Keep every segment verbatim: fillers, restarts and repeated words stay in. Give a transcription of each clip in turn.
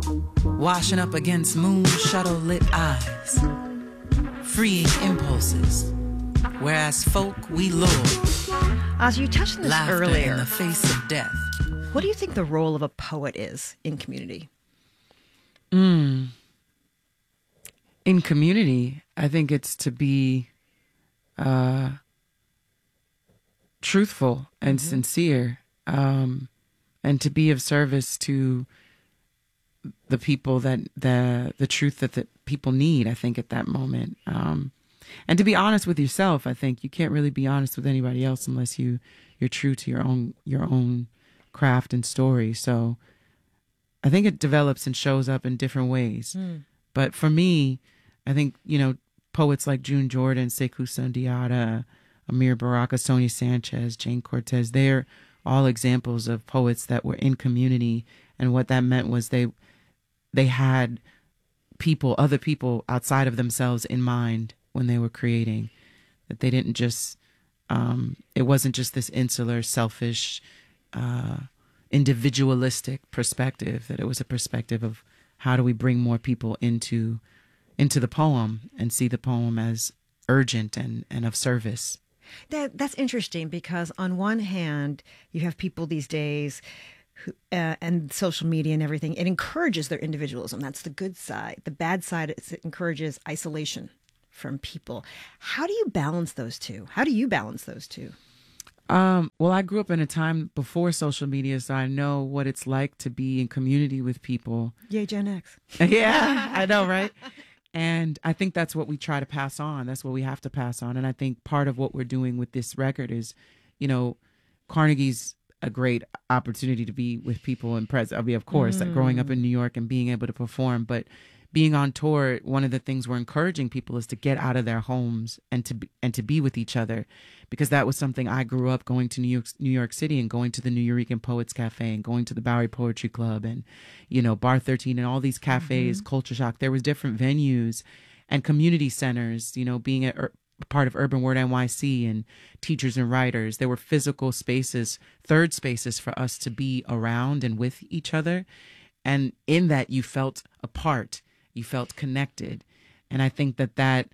washing up against moon shuttle lit eyes, freeing impulses, whereas folk we lure. As you touched on this Laughter earlier, in the face of death. what do you think the role of a poet is in community? Mm. In community, I think it's to be uh, truthful and mm-hmm. sincere, um, and to be of service to the people that the the truth that the people need. I think at that moment, um, and to be honest with yourself. I think you can't really be honest with anybody else unless you you're true to your own your own craft and story. So I think it develops and shows up in different ways. Mm. But for me, I think, you know, poets like June Jordan, Sekou Sundiata, Amir Baraka, Sonia Sanchez, Jane Cortez, they're all examples of poets that were in community. And what that meant was they they had people, other people outside of themselves in mind when they were creating. That they didn't just, um, it wasn't just this insular, selfish, uh, individualistic perspective, that it was a perspective of how do we bring more people into into the poem and see the poem as urgent and, and of service. That That's interesting because on one hand, you have people these days who, uh, and social media and everything, it encourages their individualism. That's the good side. The bad side is it encourages isolation from people. How do you balance those two? How do you balance those two? Um, well, I grew up in a time before social media, so I know what it's like to be in community with people. Yay, Gen X. Yeah, I know, right? And I think that's what we try to pass on. That's what we have to pass on. And I think part of what we're doing with this record is, you know, Carnegie's a great opportunity to be with people in presence. I mean, of course, mm. like growing up in New York and being able to perform, but being on tour, one of the things we're encouraging people is to get out of their homes and to be, and to be with each other, because that was something I grew up going to New York, New York City and going to the Nuyorican Poets Cafe and going to the Bowery Poetry Club and, you know, Bar thirteen and all these cafes, mm-hmm. Culture Shock. There was different venues and community centers, you know, being a, a part of Urban Word N Y C and Teachers and Writers. There were physical spaces, third spaces for us to be around and with each other. And in that, you felt a part. You felt connected. And I think that that,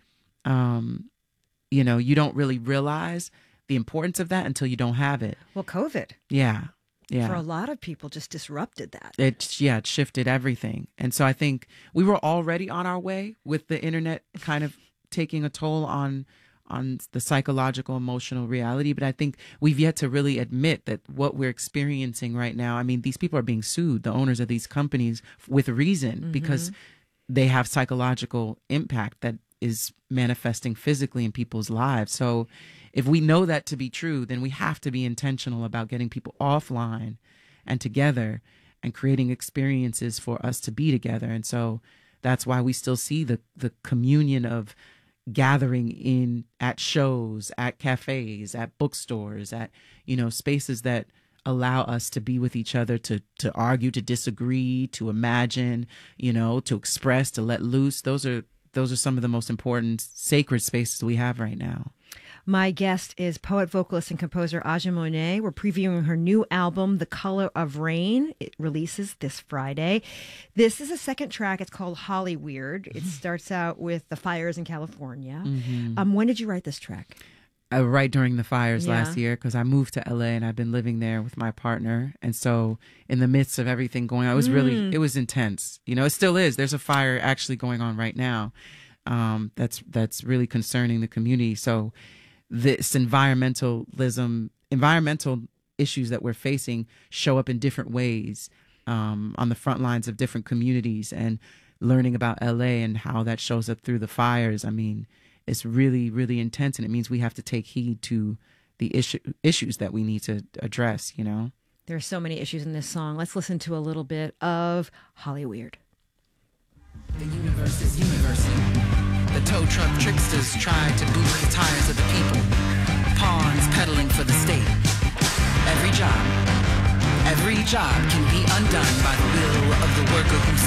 um, you know, you don't really realize the importance of that until you don't have it. Well, COVID. Yeah. Yeah. For a lot of people, just disrupted that. It, yeah, it shifted everything. And so I think we were already on our way with the internet kind of taking a toll on on the psychological, emotional reality. But I think we've yet to really admit that what we're experiencing right now, I mean, these people are being sued, the owners of these companies, with reason, mm-hmm. because they have psychological impact that is manifesting physically in people's lives. So if we know that to be true, then we have to be intentional about getting people offline and together and creating experiences for us to be together. And so that's why we still see the, the communion of gathering in at shows, at cafes, at bookstores, at, you know, spaces that allow us to be with each other, to to argue, to disagree, to imagine, you know, to express, to let loose. Those are those are some of the most important sacred spaces we have right now. My guest is poet, vocalist, and composer Aja Monet. We're previewing her new album, The Color of Rain. It releases this Friday. This is a second track. It's called Hollyweird. It starts out with the fires in California. Mm-hmm. Um, when did you write this track? Uh, right during the fires yeah. last year, because I moved to L A and I've been living there with my partner. And so in the midst of everything going on, it was mm. really, it was intense. You know, it still is. There's a fire actually going on right now um, that's that's really concerning the community. So this environmentalism, environmental issues that we're facing show up in different ways um, on the front lines of different communities, and learning about L A and how that shows up through the fires. I mean, it's really, really intense, and it means we have to take heed to the issue, issues that we need to address, you know? There are so many issues in this song. Let's listen to a little bit of Hollyweird. The universe is university. The tow truck tricksters tried to boot the tires of the people. Pawns peddling for the state. Every job, every job can be undone by the will of the worker who